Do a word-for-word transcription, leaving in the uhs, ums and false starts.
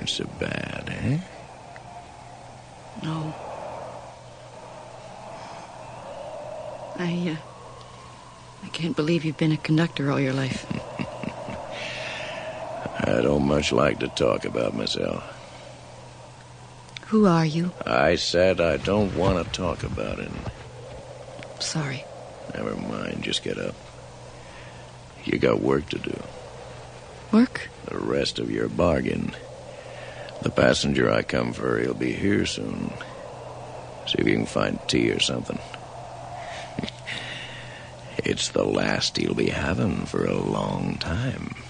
aren't so bad, eh? No. I, uh... I can't believe you've been a conductor all your life. I don't much like to talk about myself. Who are you? I said I don't want to talk about it. Sorry. Never mind, just get up. You got work to do. Work? The rest of your bargain. The passenger I come for, he'll be here soon. See if you can find tea or something. It's the last he'll be having for a long time.